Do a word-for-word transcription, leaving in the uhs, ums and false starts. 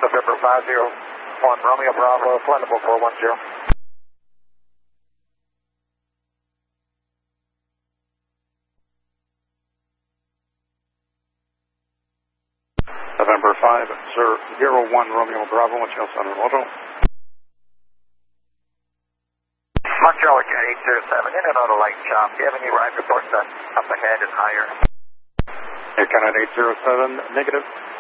November five zero one, Romeo Bravo, flight level four one zero. November five zero one, Romeo Bravo, what's your son Moto? Montreal Jet eight zero seven, in and out of light chop. Do you have any ride reports that up ahead is higher? Air Canada eight zero seven, negative.